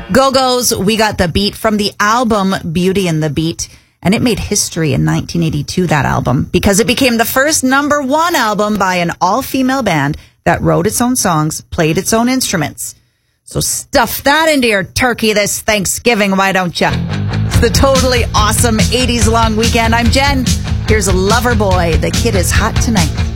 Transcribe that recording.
Go-Go's We Got the Beat from the album Beauty and the Beat. And it made history in 1982, that album, because it became the first #1 album by an all-female band that wrote its own songs, played its own instruments. So stuff that into your turkey this Thanksgiving, why don't you? It's the totally awesome 80s long weekend. I'm Jen. Here's Loverboy. The Kid is Hot Tonight.